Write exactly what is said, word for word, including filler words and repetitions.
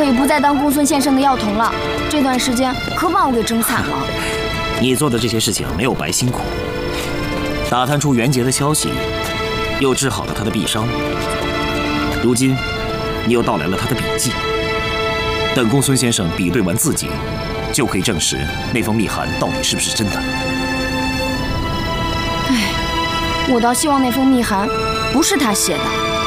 也不再当公孙先生的药童了。这段时间可把我给整惨了。 你做的这些事情没有白辛苦，打探出袁杰的消息，又治好了他的臂伤。如今，你又盗来了他的笔记。等公孙先生比对完字迹，就可以证实那封密函到底是不是真的。 唉，我倒希望那封密函不是他写的。